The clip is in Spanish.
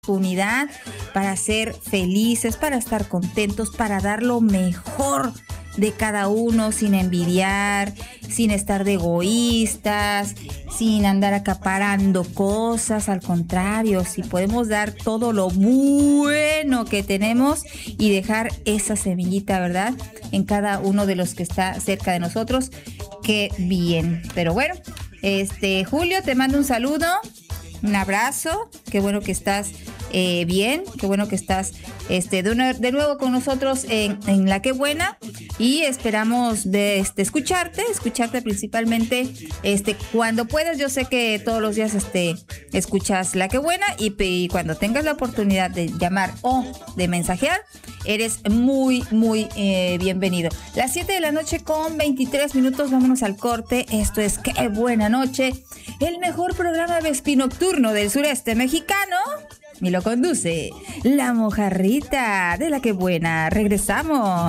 oportunidad para ser felices, para estar contentos, para dar lo mejor de cada uno, sin envidiar, sin estar de egoístas, sin andar acaparando cosas. Al contrario, si podemos dar todo lo bueno que tenemos y dejar esa semillita, ¿verdad?, en cada uno de los que está cerca de nosotros, qué bien. Pero bueno, Julio, te mando un saludo, un abrazo, qué bueno que estás bien, qué bueno que estás de nuevo con nosotros en La Qué Buena, y esperamos escucharte principalmente cuando puedas. Yo sé que todos los días escuchas La Qué Buena, y cuando tengas la oportunidad de llamar o de mensajear, eres muy, muy bienvenido. Las 7 de la noche con 23 minutos, vámonos al corte. Esto es Qué Buena Noche, el mejor programa vestinocturno del sureste mexicano, y lo conduce la mojarrita de La Qué Buena. Regresamos.